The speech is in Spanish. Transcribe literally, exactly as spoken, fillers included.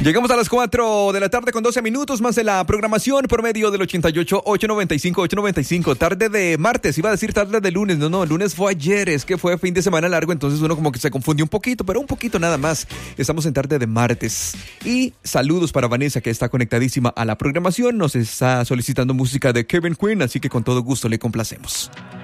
Llegamos a las cuatro de la tarde con doce minutos más de la programación por medio del ochenta y ocho, ochocientos noventa y cinco, ochocientos noventa y cinco. Tarde de martes, iba a decir tarde de lunes. No, no, el lunes fue ayer, es que fue fin de semana largo, entonces uno como que se confundió un poquito, pero un poquito nada más. Estamos en tarde de martes. Y saludos para Vanessa, que está conectadísima a la programación. Nos está solicitando música de Kevin Quinn, así que con todo gusto le complacemos.